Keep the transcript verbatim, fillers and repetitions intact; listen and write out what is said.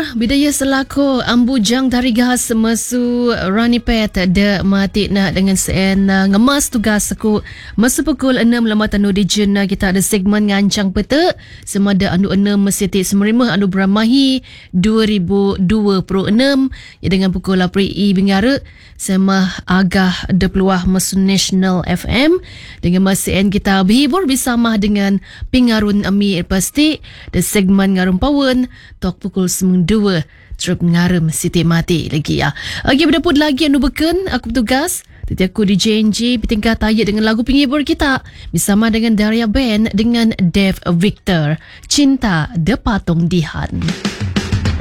pendengar, bidaya selaku ambujang tarigas mesu Rani Pet de mati nak dengan sen uh, ngemas tugas aku masa pukul enam lama tanu di jena kita ada segmen ngancang peta semada anu enam mesiti semerimah anu beramahi dua ribu dua puluh enam ya dengan pukul lapan i bingara semah agah de peluah mesu National F M dengan masa en kita berhibur bersama dengan pingarun ami pasti de segmen ngarum pawon tok pukul sembilan dua terus ngarum Siti mati lagi ya. Lagi berdapur lagi anu beken aku bertugas. Tadi aku di J N J bertingkah tayak dengan lagu penghibur kita bersama dengan Daria Band dengan Dave Victor Cinta De Patung Dihan.